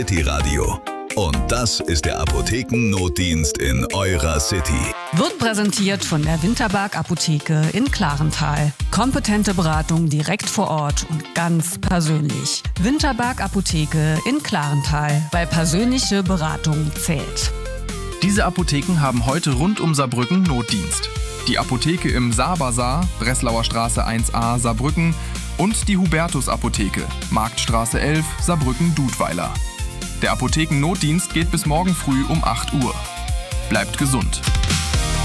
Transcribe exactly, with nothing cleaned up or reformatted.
City Radio. Und das ist der Apothekennotdienst in eurer City. Wird präsentiert von der Winterberg Apotheke in Klarental. Kompetente Beratung direkt vor Ort und ganz persönlich. Winterberg Apotheke in Klarental, weil persönliche Beratung zählt. Diese Apotheken haben heute rund um Saarbrücken Notdienst. Die Apotheke im Saarbazar, Breslauer Straße eins a, Saarbrücken und die Hubertus Apotheke, Marktstraße elf, Saarbrücken-Dudweiler. Der Apothekennotdienst geht bis morgen früh um acht Uhr. Bleibt gesund!